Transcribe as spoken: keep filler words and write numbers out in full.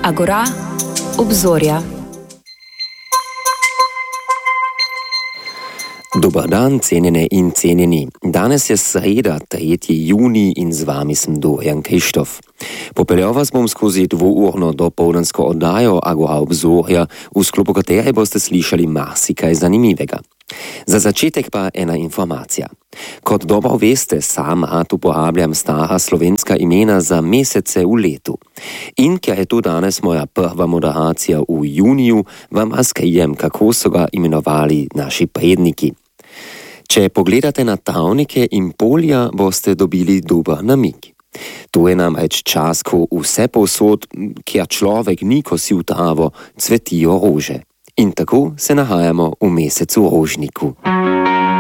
Agora, obzorja. Dobar dan, cenjene in cenjeni. Danes je sreda, tretji junij in z vami sem Dorian Krištof. Popeljal vas bom skozi dvourno dopoldansko oddajo Agora obzorja, v sklopu katere boste slišali marsikaj zanimivega. Za začetek pa ena informacija. Kot dobro veste, sam rad uporabljam stara slovenska imena za mesece v letu. In ker je to danes moja prva moderacija v juniju, vam razkrijem, kako so ga imenovali naši predniki. Če pogledate na travnike in polja, boste dobili dober namig. To je namreč čas, ko vse povsod, kjer človek ni kosil travo, cvetijo rože. In tako se nahajamo v mesecu rožniku.